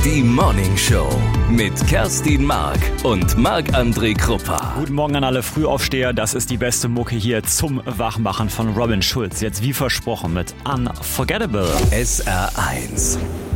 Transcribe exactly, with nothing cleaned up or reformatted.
Die Morning Show mit Kerstin Mark und Marc-André Kruppa. Guten Morgen an alle Frühaufsteher. Das ist die beste Mucke hier zum Wachmachen von Robin Schulz. Jetzt wie versprochen mit Unforgettable. S R eins.